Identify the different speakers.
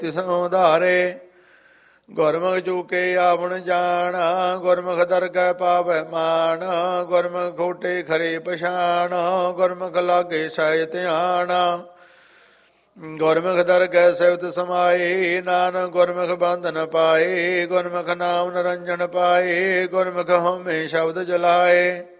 Speaker 1: ਤਿਸੋਂ ਧਾਰੇ। ਗੁਰਮੁਖ ਚੂਕੇ ਆਪਣ ਜਾਣ, ਗੁਰਮੁਖ ਦਰਗਹਿ ਪਾਵੈ ਮਾਨ। ਗੁਰਮੁਖ ਖੋਟੇ ਖਰੇ ਪਛਾਣ, ਗੁਰਮੁਖ ਲਾਗੇ ਸਾਇ ਧਿਆਨ। ਗੁਰਮੁਖ ਦਰਗਹਿ ਸਿਫਤ ਸਮਾਏ, ਨਾਨਕ ਗੁਰਮੁਖ ਬੰਧਨ ਪਾਏ। ਗੁਰਮੁਖ ਨਾਮ ਨਿਰੰਜਨ ਪਾਏ, ਗੁਰਮੁਖ ਹਉਮੈ ਸ਼ਬਦ ਜਲਾਏ।